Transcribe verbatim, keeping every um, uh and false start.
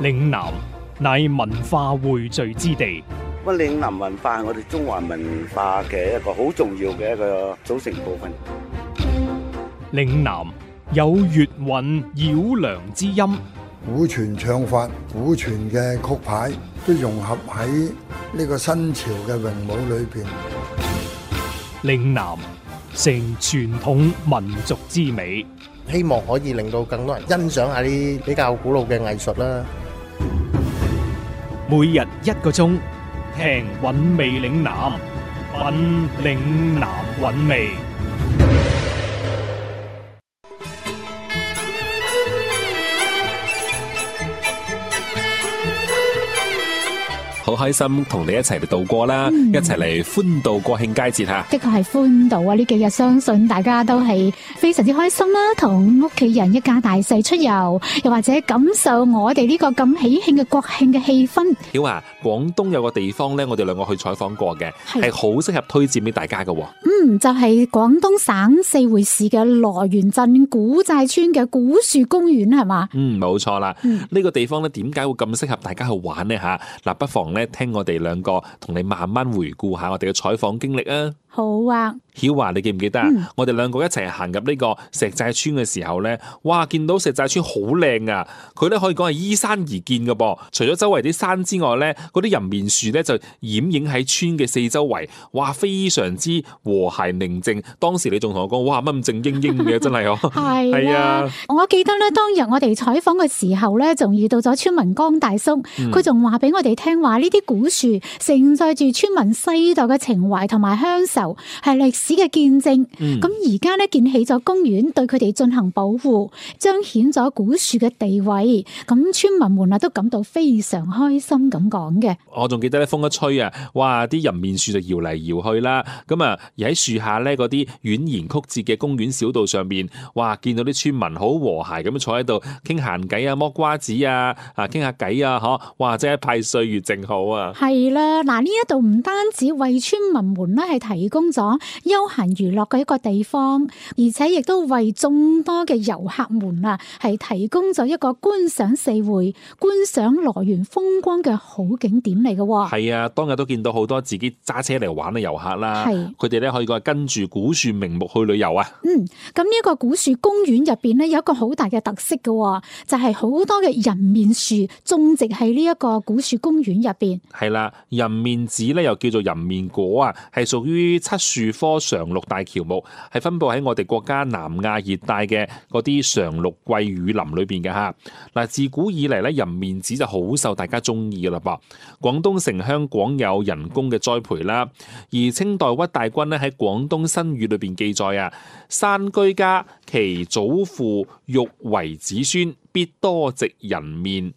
嶺南乃文化匯聚之地。 咁嶺南文化係我哋中華文化嘅一個好重要嘅一個組成部分。 嶺南有粵韻繞梁之音， 古傳唱法、古傳嘅曲牌都融合喺呢個新潮嘅詠舞裏邊。 嶺南成傳統民族之美， 希望可以令到更多人欣賞下啲比較古老嘅藝術啦。 每日一個鐘，聽韻味嶺南，品嶺南韻味。好開心同你一齊嚟度過啦，嗯、一齊嚟歡度國慶佳節吓。 的確係歡度啊！呢幾日相信大家都係非常之開心啦，同屋企人一家大細出遊，又或者感受我哋呢個咁喜慶嘅國慶嘅氣氛。 曉啊，廣東有個地方呢，我哋兩個去採訪過嘅，係好適合推薦俾大家嘅。 嗯，就係、是、廣東省四會市嘅羅源鎮古寨村嘅古樹公園，係嘛？嗯， 冇錯啦。呢、嗯、個地方呢，點解會咁適合大家去玩呢？吓，嗱，不妨咧聽我哋兩個同你慢慢回顧下我哋嘅採訪經歷啊！ 好啊， 曉華，你記唔記得啊？嗯、我哋兩個一齊行入呢個石寨村嘅時候咧，哇！見到石寨村好靚啊！佢咧可以講係依山而建嘅噃。除咗周圍啲山之外咧，嗰啲人面樹咧就掩映喺村嘅四周圍，哇！非常之和諧寧靜。當時你仲同我講，哇！乜咁靜英英嘅，真係哦。係係啊！我記得咧，當日我哋採訪嘅時候咧，仲遇到咗村民江大叔，佢仲話俾我哋聽話，呢啲古樹承載住村民世代嘅情懷同埋鄉愁。係歷史嘅見證，咁而家咧建起咗公園，對佢哋進行保護，彰顯咗古樹嘅地位。咁村民們啊都感到非常開心咁講嘅。 我仲記得咧，風一吹啊，哇！啲人面樹就搖嚟搖去啦。咁啊，而喺樹下咧嗰啲蜿蜒曲折嘅公園小道上邊，哇！見到啲村民好和諧咁坐喺度傾閒偈啊，剝瓜子啊，啊傾下偈啊，嗬！哇！真係一派歲月靜好啊。係啦， 嗱呢一度唔單止為村民們咧係提供咗休閒娛樂嘅一個地方，而且亦都為眾多嘅遊客們啊，係提供咗一個觀賞四會、觀賞羅源風光嘅好景點嚟嘅。 係啊，當日都見到好多自己揸車嚟玩嘅遊客啦。係，佢哋咧可以講係跟住古樹名木去旅遊啊。 嗯，咁呢一個古樹公園入邊咧有一個好大嘅特色嘅，就係、是、好多嘅人面樹種植喺呢一個古樹公園入邊。 係啦，人面子咧又叫做人面果啊，係屬於漆樹科常綠大喬木，係分布喺我哋國家南亞熱帶嘅嗰啲常綠季雨林裏邊嘅吓。嗱，自古以嚟咧，人面子就好受大家中意噶啦噃。廣東城鄉廣有人工嘅栽培啦，而清代屈大均咧喺廣東新語裏邊記載啊，山居家其祖父欲為子孫，必多植人面。